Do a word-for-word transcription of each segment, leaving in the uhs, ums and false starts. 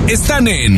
están en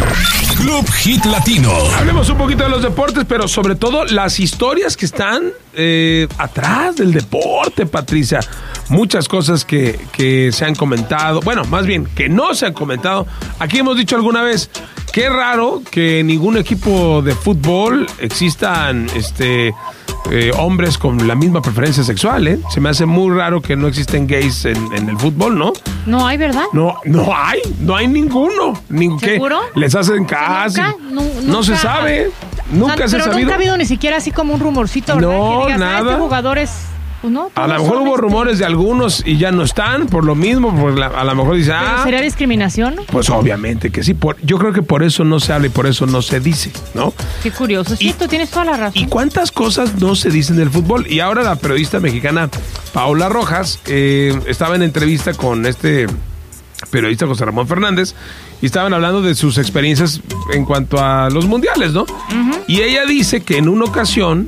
Club Hit Latino. Hablemos un poquito de los deportes, pero sobre todo las historias que están eh, atrás del deporte, Patricia. Muchas cosas que, que se han comentado, bueno, más bien, que no se han comentado. Aquí hemos dicho alguna vez, qué raro que en ningún equipo de fútbol existan este... Eh, hombres con la misma preferencia sexual, ¿eh? Se me hace muy raro que no existen gays en, en el fútbol, ¿no? No hay, ¿verdad? No, no hay, no hay ninguno. Ning- ¿Seguro? ¿Qué? Les hacen caso. ¿Nunca? Nu- No nunca. se sabe, nunca Ah, se ha pero sabido. nunca ha habido ni siquiera así como un rumorcito, ¿verdad? No, que digas, nada. Ah, este jugador es... Pues no, A lo todos mejor son, hubo este, rumores de algunos y ya no están, por lo mismo, por la- a lo mejor dice, ¿Pero ah, sería discriminación? pues obviamente que sí. Por, yo creo que por eso no se habla y por eso no se dice, ¿no? Qué curioso. Sí, Y- tú tienes toda la razón. ¿Y cuántas cosas no se dicen del fútbol? Y ahora la periodista mexicana Paola Rojas eh, estaba en entrevista con este periodista José Ramón Fernández y estaban hablando de sus experiencias en cuanto a los mundiales, ¿no? Uh-huh. Y ella dice que en una ocasión,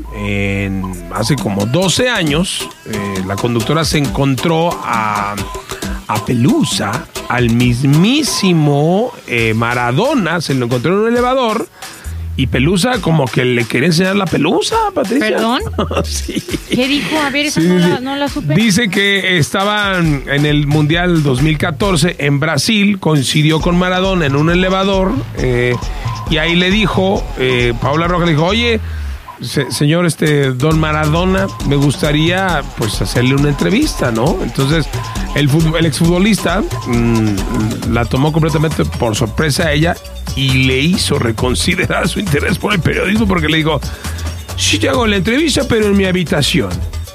en, hace como doce años, eh, la conductora se encontró a, a Pelusa, al mismísimo eh, Maradona, se lo encontró en un elevador. Y Pelusa como que le quería enseñar la pelusa, Patricia. ¿Perdón? Sí. ¿Qué dijo? A ver, esa Sí, no, sí. la, no la supe. Dice que estaban en el Mundial dos mil catorce en Brasil, coincidió con Maradona en un elevador, eh, y ahí le dijo, eh, Paola Rojas le dijo, oye, se, señor este Don Maradona, me gustaría pues hacerle una entrevista, ¿no? Entonces, el, fut- el exfutbolista mmm, la tomó completamente por sorpresa a ella y le hizo reconsiderar su interés por el periodismo porque le dijo, sí te hago la entrevista, pero en mi habitación.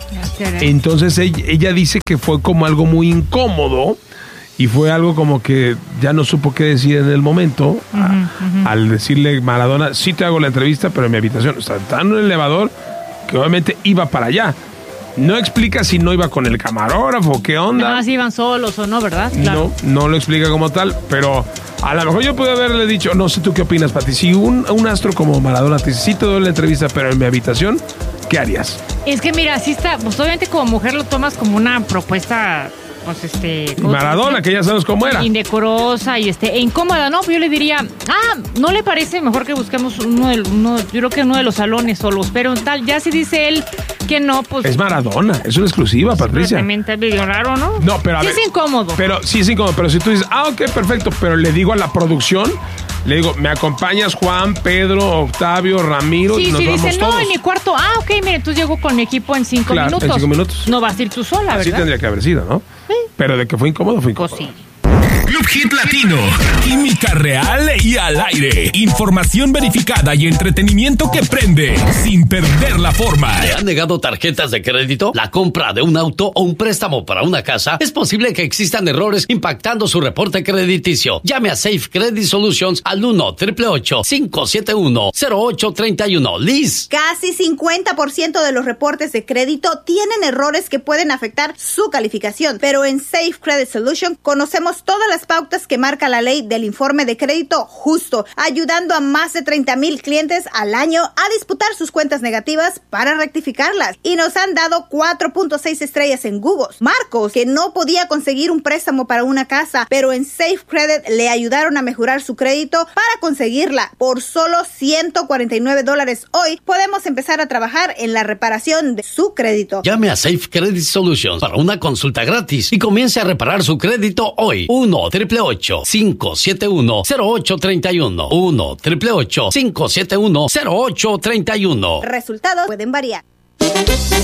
Entonces ella, ella dice que fue como algo muy incómodo y fue algo como que ya no supo qué decir en el momento, uh-huh, a, uh-huh. al decirle Maradona, sí te hago la entrevista, pero en mi habitación. O sea, está en un elevador que obviamente iba para allá. No explica si no iba con el camarógrafo, qué onda. Nada más iban solos o no, ¿verdad? Claro. No, no lo explica como tal, pero a lo mejor yo pude haberle dicho, no sé tú qué opinas, Pati, si un, un astro como Maradona te dice, sí te doy la entrevista, pero en mi habitación, ¿qué harías? Es que mira, sí está, pues obviamente como mujer lo tomas como una propuesta, pues este... Maradona, que ya sabes cómo era. Indecorosa y este, e incómoda, ¿no? Pues yo le diría, ah, ¿no le parece mejor que busquemos uno de, uno, yo creo que uno de los salones solos? Pero tal, ya si dice él que no, pues... Es Maradona, es una exclusiva, Patricia. También está medio raro, ¿no? No, pero a sí ver, es incómodo. Pero sí es incómodo, pero si tú dices, ah, ok, perfecto, pero le digo a la producción, le digo, ¿me acompañas Juan, Pedro, Octavio, Ramiro? Sí, y nos sí, vamos dice, todos. no, en mi cuarto, ah, ok, mire, entonces llego con mi equipo en cinco Claro, minutos. en cinco minutos. No vas a ir tú sola, Así ¿verdad? tendría que haber sido, ¿no? Sí. Pero de que fue incómodo, fue incómodo. Pues sí. Club Hit Latino. Química real y al aire. Información verificada y entretenimiento que prende sin perder la forma. ¿Te han negado tarjetas de crédito? ¿La compra de un auto o un préstamo para una casa? Es posible que existan errores impactando su reporte crediticio. Llame a Safe Credit Solutions al uno, ocho ocho ocho, cinco siete uno, cero ocho tres uno. Liz. Casi cincuenta por ciento de los reportes de crédito tienen errores que pueden afectar su calificación, pero en Safe Credit Solutions conocemos todas las pautas que marca la ley del informe de crédito justo, ayudando a más de treinta mil clientes al año a disputar sus cuentas negativas para rectificarlas. Y nos han dado cuatro punto seis estrellas en Google. Marcos, que no podía conseguir un préstamo para una casa, pero en Safe Credit le ayudaron a mejorar su crédito para conseguirla. Por solo ciento cuarenta y nueve dólares hoy, podemos empezar a trabajar en la reparación de su crédito. Llame a Safe Credit Solutions para una consulta gratis y comience a reparar su crédito hoy. uno, ocho ocho ocho, cinco siete uno, cero ocho tres uno. uno, ocho ocho ocho, cinco siete uno, cero ocho tres uno. Resultados pueden variar.